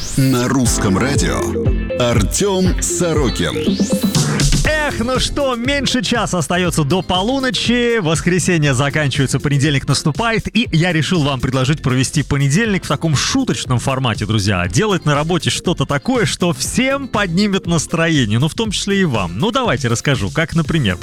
На русском радио Артем Сорокин. Эх, ну что, меньше часа остается до полуночи, воскресенье заканчивается, понедельник наступает, и я решил вам предложить провести понедельник в таком шуточном формате, друзья. Делать на работе что-то такое, что всем поднимет настроение, ну в том числе и вам. Ну давайте расскажу, как, например,